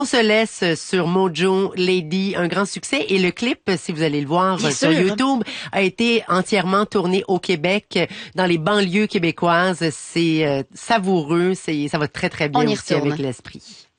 On se laisse sur Mojo Lady, un grand succès. Et le clip, si vous allez le voir Bien sur sûr. YouTube, a été entièrement tourné au Québec, dans les banlieues québécoises. C'est savoureux, ça va très très On bien y aussi retourne. avec l'esprit.